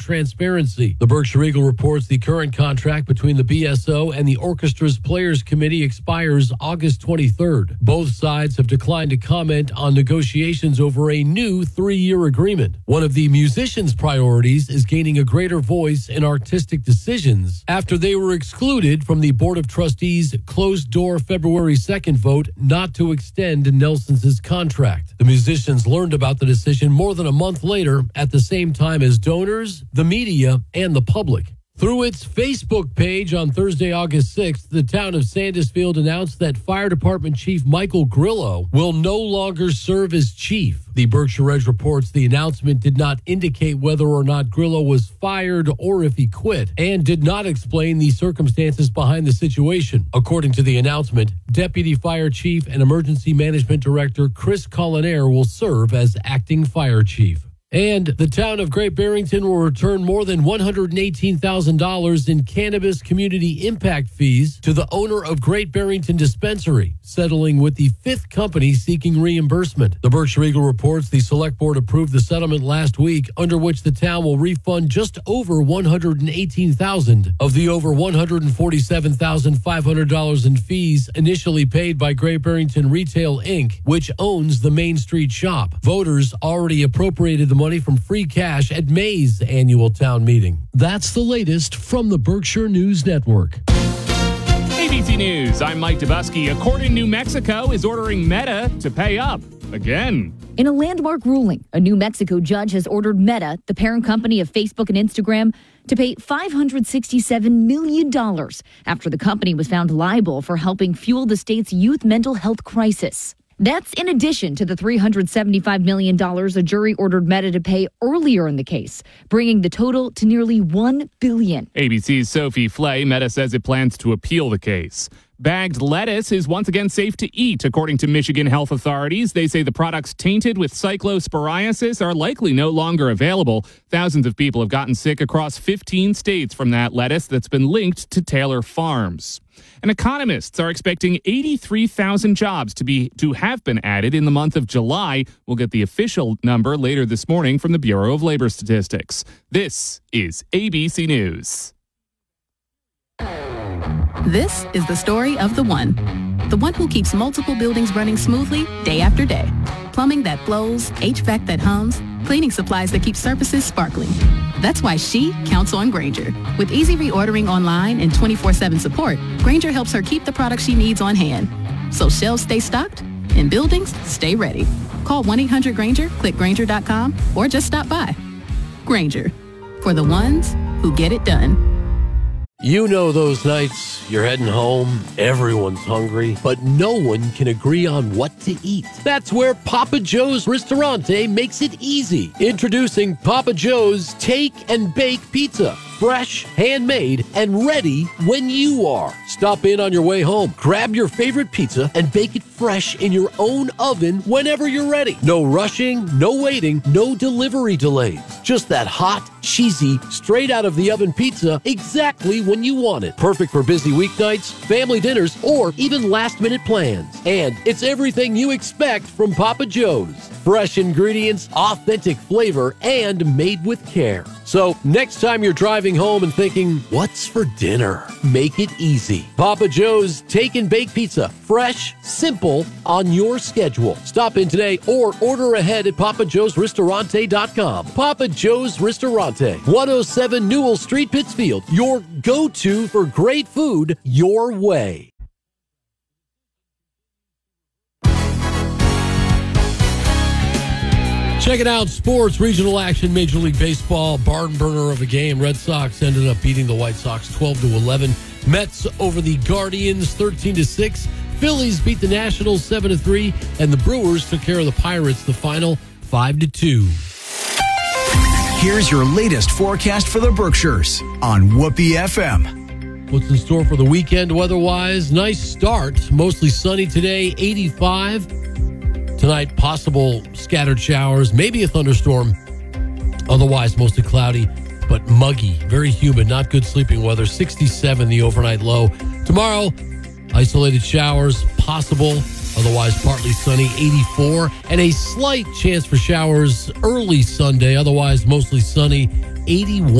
transparency. The Berkshire Eagle reports the current contract between the BSO and the orchestra's Players Committee expires August 23rd. Both sides have declined to comment on negotiations over a new 3-year agreement. One of the musicians' priorities is gaining a greater voice in artistic decisions after they were excluded from the Board of Trustees' closed-door February 2nd vote not to extend Nelson's contract. The musicians learned about the decision more than a month later at the same time as donors, the media, and the public. Through its Facebook page on Thursday, August 6th, the town of Sandusfield announced that Fire Department Chief Michael Grillo will no longer serve as chief. The Berkshire Edge reports the announcement did not indicate whether or not Grillo was fired or if he quit, and did not explain the circumstances behind the situation. According to the announcement, Deputy Fire Chief and Emergency Management Director Chris Collinaire will serve as acting fire chief. And the town of Great Barrington will return more than $118,000 in cannabis community impact fees to the owner of Great Barrington Dispensary, settling with the 5th company seeking reimbursement. The Berkshire Eagle reports the Select Board approved the settlement last week, under which the town will refund just over $118,000 of the over $147,500 in fees initially paid by Great Barrington Retail, Inc., which owns the Main Street shop. Voters already appropriated the money from free cash at May's annual town meeting. That's the latest from the Berkshire News Network. ABC News, I'm Mike Dubusky. A court in New Mexico is ordering Meta to pay up again. In a landmark ruling, a New Mexico judge has ordered Meta, the parent company of Facebook and Instagram, to pay $567 million after the company was found liable for helping fuel the state's youth mental health crisis. That's in addition to the $375 million a jury ordered Meta to pay earlier in the case, bringing the total to nearly $1 billion. ABC's Sophie Flay, Meta says it plans to appeal the case. Bagged lettuce is once again safe to eat, according to Michigan health authorities. They say the products tainted with cyclosporiasis are likely no longer available. Thousands of people have gotten sick across 15 states from that lettuce that's been linked to Taylor Farms. And economists are expecting 83,000 jobs to have been added in the month of July. We'll get the official number later this morning from the Bureau of Labor Statistics. This is ABC News. This is the story of the one who keeps multiple buildings running smoothly day after day. Plumbing that flows, HVAC that hums, cleaning supplies that keep surfaces sparkling. That's why she counts on Grainger. With easy reordering online and 24/7 support, Grainger helps her keep the products she needs on hand. So shelves stay stocked and buildings stay ready. Call 1-800-GRAINGER, click Grainger.com, or just stop by. Grainger, for the ones who get it done. You know those nights you're heading home, everyone's hungry, but no one can agree on what to eat. That's where Papa Joe's Ristorante makes it easy. Introducing Papa Joe's Take and Bake Pizza. Fresh, handmade, and ready when you are. Stop in on your way home, grab your favorite pizza, and bake it fresh in your own oven whenever you're ready. No rushing, no waiting, no delivery delays. Just that hot, cheesy, straight out of the oven pizza exactly when you want it. Perfect for busy weeknights, family dinners, or even last-minute plans. And it's everything you expect from Papa Joe's. Fresh ingredients, authentic flavor, and made with care. So next time you're driving home and thinking, what's for dinner? Make it easy. Papa Joe's Take and Bake Pizza. Fresh, simple, on your schedule. Stop in today or order ahead at papajoesristorante.com. Papa Joe's Ristorante, 107 Newell Street, Pittsfield. Your go-to for great food your way. Checking out sports, regional action, Major League Baseball, barn burner of a game. Red Sox ended up beating the White Sox 12-11. Mets over the Guardians 13-6. Phillies beat the Nationals 7-3, and the Brewers took care of the Pirates, the final 5-2. Here's your latest forecast for the Berkshires on Whoopee FM. What's in store for the weekend weather-wise? Nice start. Mostly sunny today, 85. Tonight, possible scattered showers, maybe a thunderstorm. Otherwise, mostly cloudy, but muggy, very humid, not good sleeping weather. 67, the overnight low. Tomorrow, isolated showers possible. Otherwise, partly sunny, 84. And a slight chance for showers early Sunday. Otherwise, mostly sunny, 81.